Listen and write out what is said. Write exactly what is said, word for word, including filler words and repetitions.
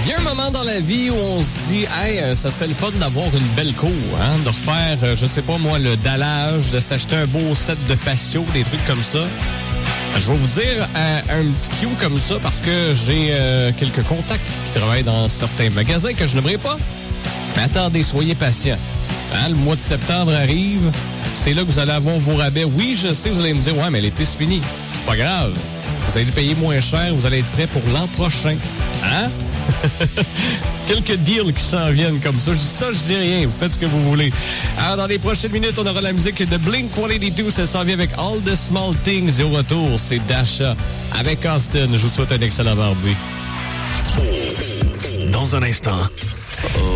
Il y a un moment dans la vie où on se dit, hey, euh, ça serait le fun d'avoir une belle cour, hein, de refaire, euh, je sais pas moi, le dallage, de s'acheter un beau set de patio, des trucs comme ça. Je vais vous dire euh, un petit cue comme ça parce que j'ai euh, quelques contacts qui travaillent dans certains magasins que je n'aimerais pas. Mais attendez, soyez patients. Hein, le mois de septembre arrive, c'est là que vous allez avoir vos rabais. Oui, je sais, vous allez me dire, ouais, mais l'été, c'est fini. C'est pas grave. Vous allez payer moins cher, vous allez être prêt pour l'an prochain. Hein? Quelques deals qui s'en viennent comme ça. Je dis ça, je dis rien. Vous faites ce que vous voulez. Alors, dans les prochaines minutes, on aura la musique de Blink cent quatre-vingt-douze. Ça s'en vient avec All the Small Things. Et au retour, c'est Dasha avec Austin. Je vous souhaite un excellent mardi. Dans un instant...